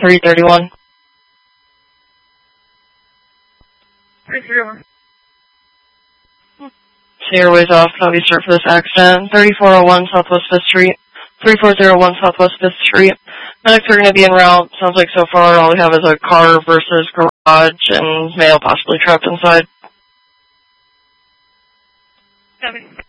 331. 331. Airways off, copy start for this accident. 3401 Southwest 5th Street. 3401 Southwest 5th Street. Medics are going to be en route. Sounds like so far all we have is a car versus garage and male possibly trapped inside. Copy.